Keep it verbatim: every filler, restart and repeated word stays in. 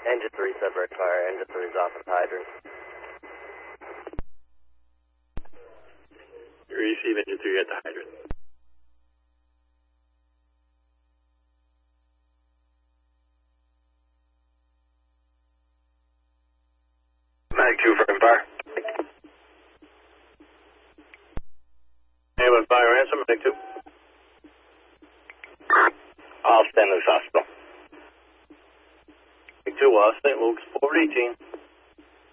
Engine three, separate fire. Engine three is off at the hydrant. Receive engine three at the hydrant. Mag two for fire. Anyone fire ransom, Mag two? I'll stand this hospital. Mag two, uh, Saint Luke's, forward eighteen.